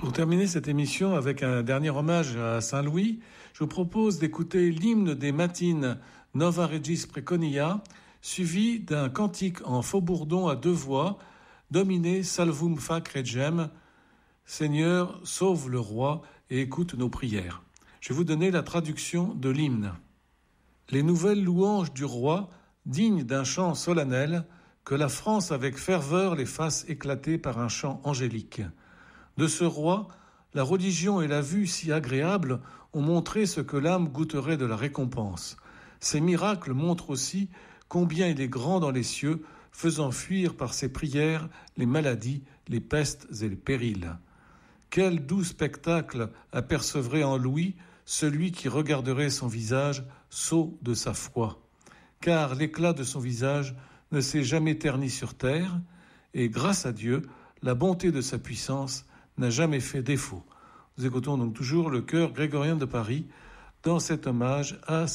Pour terminer cette émission avec un dernier hommage à Saint-Louis, je vous propose d'écouter l'hymne des matines Nova Regis Preconia, suivi d'un cantique en faux-bourdon à deux voix, Domine salvum fac regem, Seigneur, sauve le roi et écoute nos prières. Je vais vous donner la traduction de l'hymne. Les nouvelles louanges du roi, dignes d'un chant solennel, que la France avec ferveur les fasse éclater par un chant angélique. De ce roi, la religion et la vue si agréables ont montré ce que l'âme goûterait de la récompense. Ces miracles montrent aussi combien il est grand dans les cieux, faisant fuir par ses prières les maladies, les pestes et les périls. Quel doux spectacle apercevrait en Louis celui qui regarderait son visage sot de sa foi. Car l'éclat de son visage ne s'est jamais terni sur terre, et grâce à Dieu, la bonté de sa puissance n'a jamais fait défaut. Nous écoutons donc toujours le chœur grégorien de Paris dans cet hommage à